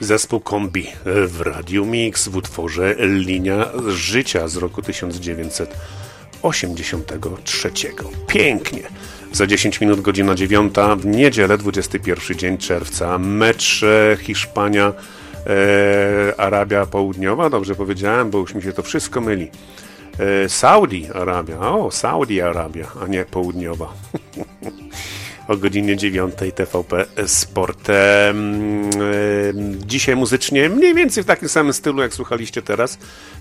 Zespół Kombi w Radiu Mix w utworze Linia Życia z roku 1983. Pięknie. Za 10 minut godzina 9 w niedzielę, 21 dzień czerwca. Mecz Hiszpania, Arabia Południowa. Dobrze powiedziałem, bo już mi się to wszystko myli. Saudi Arabia, a nie Południowa. O godzinie 9 TVP Sport. Dzisiaj muzycznie mniej więcej w takim samym stylu, jak słuchaliście teraz.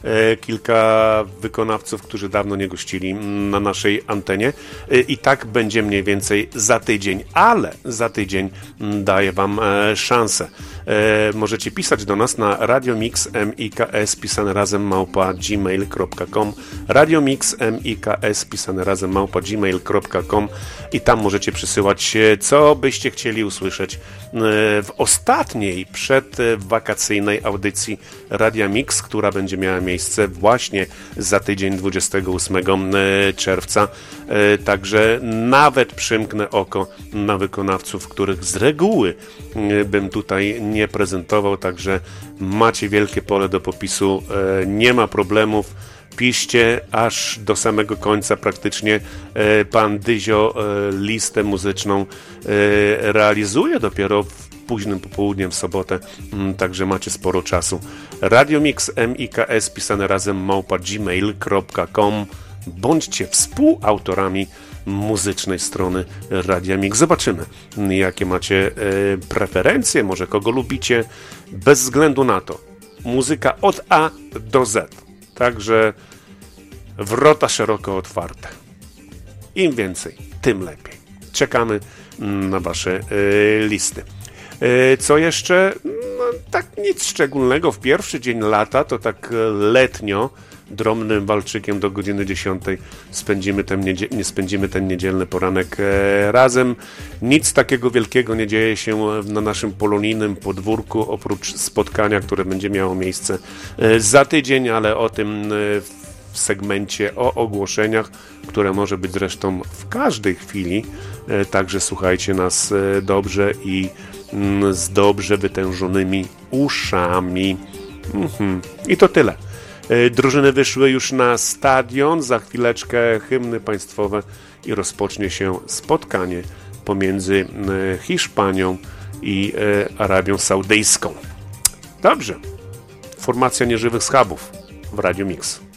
Kilka wykonawców, którzy dawno nie gościli na naszej antenie. I tak będzie mniej więcej za tydzień, ale za tydzień daję wam szansę. Możecie pisać do nas na radiomix.mix pisane razem @gmail.com radiomix.mix pisane razem @gmail.com i tam możecie przysyłać, co byście chcieli usłyszeć w ostatniej przedwakacyjnej audycji Radia Mix, która będzie miała miejsce właśnie za tydzień 28 czerwca. Także nawet przymknę oko na wykonawców, których z reguły bym tutaj nie prezentował, także macie wielkie pole do popisu, nie ma problemów. Piszcie aż do samego końca praktycznie. Pan Dyzio listę muzyczną realizuje dopiero późnym popołudniem w sobotę, także macie sporo czasu. radiomix.mix pisane razem @gmail.com. Bądźcie współautorami muzycznej strony Radia Mix. Zobaczymy, jakie macie preferencje, może kogo lubicie. Bez względu na to, muzyka od A do Z. Także wrota szeroko otwarte. Im więcej, tym lepiej. Czekamy na wasze listy. Co jeszcze? No, tak nic szczególnego. W pierwszy dzień lata, to tak letnio, drobnym walczykiem do godziny 10 spędzimy ten niedzielny poranek razem. Nic takiego wielkiego nie dzieje się na naszym polonijnym podwórku, oprócz spotkania, które będzie miało miejsce za tydzień, ale o tym w segmencie o ogłoszeniach, które może być zresztą w każdej chwili. Także słuchajcie nas dobrze i z dobrze wytężonymi uszami. I to tyle. Drużyny wyszły już na stadion, za chwileczkę hymny państwowe i rozpocznie się spotkanie pomiędzy Hiszpanią i Arabią Saudyjską. Dobrze. Formacja nieżywych schabów w Radiu Mix.